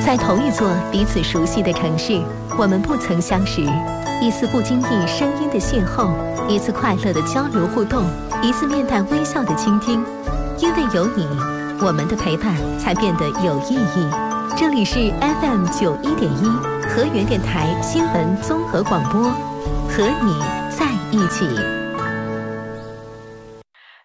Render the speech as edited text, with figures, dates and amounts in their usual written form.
在同一座彼此熟悉的城市，我们不曾相识，一次不经意声音的邂逅，一次快乐的交流互动，一次面带微笑的倾听。因为有你，我们的陪伴才变得有意义。这里是 FM91.1 河源电台新闻综合广播，和你在一起。